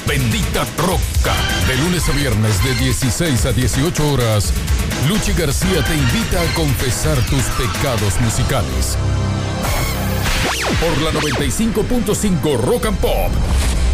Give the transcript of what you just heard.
Bendita Troca. De lunes a viernes de 16 a 18 horas, Luchi García te invita a confesar tus pecados musicales. Por la 95.5 Rock and Pop.